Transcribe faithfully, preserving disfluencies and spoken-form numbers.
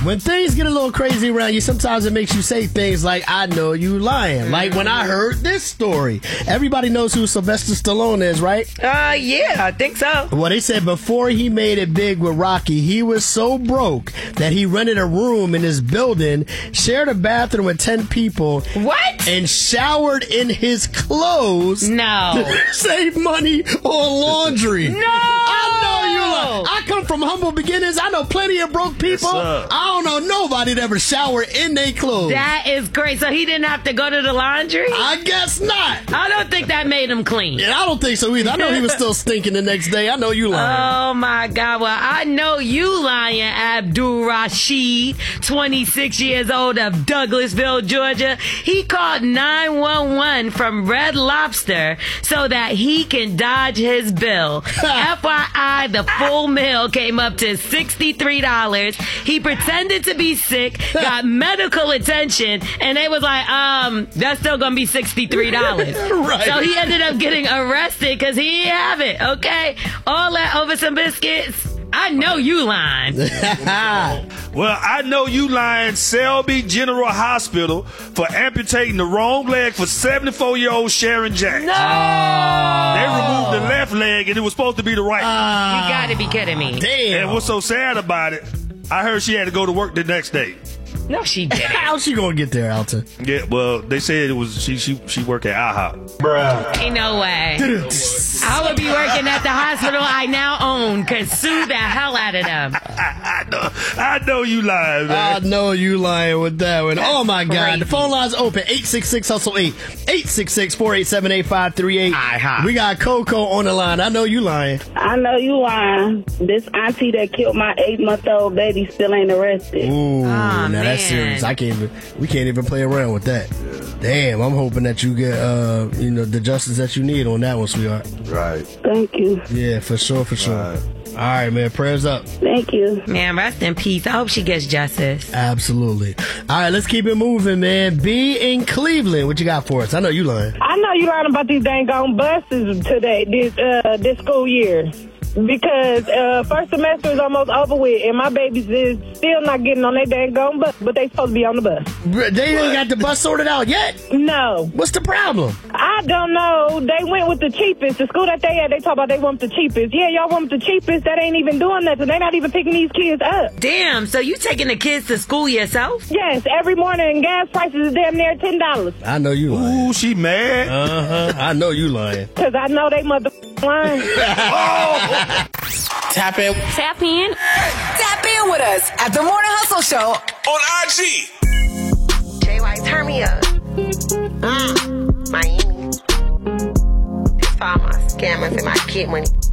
When things get a little crazy around you, sometimes it makes you say things like, I know you lying. Mm-hmm. Like when I heard this story. Everybody knows who Sylvester Stallone is, right? Uh, yeah, I think so. Well, they said before he made it big with Rocky, he was so broke that he rented a room in his building, shared a bathroom with ten people. What? And showered in his clothes. No. To save money on laundry. No! I know you lying. I come from humble beginnings. I know plenty of broke people. Yes, I don't know nobody that ever shower in their clothes. That is great. So he didn't have to go to the laundry? I guess not. I don't think that made him clean. Yeah, I don't think so either. I know he was still stinking the next day. I know you lying. Oh, my God. Well, I know you lying, Abdul Rashid, twenty-six years old of Douglasville, Georgia. He called nine one one from Red Lobster so that he can dodge his bill. F Y I, the full meal came up to sixty-three dollars. He pretended to be sick, got medical attention, and they was like, um, that's still gonna be sixty-three dollars. Right. So he ended up getting arrested because he didn't have it, okay? All that over some biscuits. I know you lying. Well, I know you lying. Selby General Hospital for amputating the wrong leg for seventy-four-year-old Sharon Jackson. No! They removed the left leg and it was supposed to be the right. Uh, you gotta be kidding me. Damn. And what's so sad about it, I heard she had to go to work the next day. No, she didn't. How's she gonna get there, Alton? Yeah, well, they said it was she she she worked at IHOP. Bruh. Ain't no way. I would be working at the hospital I now own. Could sue the hell out of them. I, I know, I know you lying, man. I know you lying with that one. That's oh my God, crazy. the phone line's open. eight six six hustle eight, eight six six, four eight seven, eight five three eight. IHOP. We got Coco on the line. I know you lying. I know you lying. This auntie that killed my eight-month-old baby still ain't arrested. Ooh, oh, now man. that's serious. I can't even. We can't even play around with that. Damn, I'm hoping that you get, uh, you know, the justice that you need on that one, sweetheart. Right. Thank you. Yeah, for sure, for sure. Right. All right, man. Prayers up. Thank you. Man, rest in peace. I hope she gets justice. Absolutely. All right, let's keep it moving, man. B in Cleveland. What you got for us? I know you lying. I know you lying about these dang on buses today, this uh, this school year. Because uh, first semester is almost over with, and my babies is still not getting on their dang on bus, but they supposed to be on the bus. They ain't got the bus sorted out yet? No. What's the problem? I don't know. They went with the cheapest. The school that they had, they talk about they want the cheapest. Yeah, y'all want the cheapest. That ain't even doing nothing. They not even picking these kids up. Damn, so you taking the kids to school yourself? Yes, every morning, gas prices is damn near ten dollars. I know you lying. Ooh, she mad. Uh-huh. I know you lying. Because I know they mother lying. Oh. Tap in. Tap in. Tap in with us at the Morning Hustle Show on I G. J Y, turn me up. Mm. Miami. That's for all my scammers and my kid money.